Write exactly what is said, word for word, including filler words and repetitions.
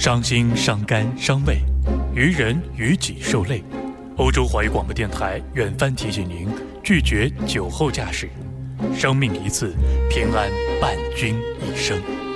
伤心伤肝伤胃，于人于己受累。欧洲华语广播电台远帆提醒您，拒绝酒后驾驶，生命一次，平安伴君一生。